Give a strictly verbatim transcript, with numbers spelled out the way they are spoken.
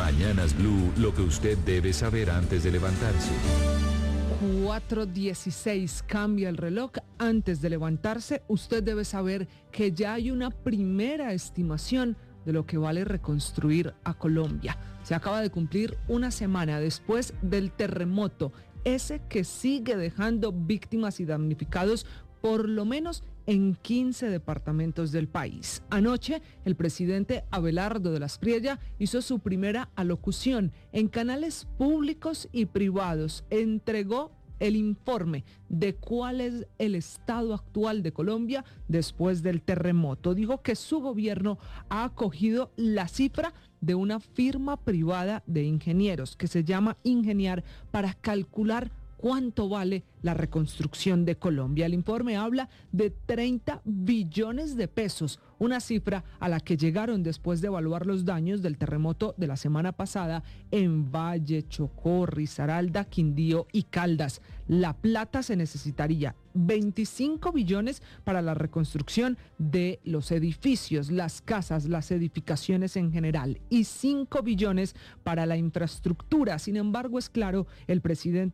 Mañanas Blue, lo que usted debe saber antes de levantarse. cuatro dieciséis, cambia el reloj. Antes de levantarse, usted debe saber que ya hay una primera estimación de lo que vale reconstruir a Colombia. Se acaba de cumplir una semana después del terremoto, ese que sigue dejando víctimas y damnificados por lo menos en quince departamentos del país. Anoche, el presidente Abelardo de la Espriella hizo su primera alocución en canales públicos y privados. Entregó el informe de cuál es el estado actual de Colombia después del terremoto. Dijo que su gobierno ha acogido la cifra de una firma privada de ingenieros que se llama Ingeniar para calcular cuánto vale la reconstrucción de Colombia. El informe habla de treinta billones de pesos, una cifra a la que llegaron después de evaluar los daños del terremoto de la semana pasada en Valle, Chocó, Risaralda, Quindío y Caldas. La plata se necesitaría veinticinco billones para la reconstrucción de los edificios, las casas, las edificaciones en general y cinco billones para la infraestructura. Sin embargo, es claro, el presidente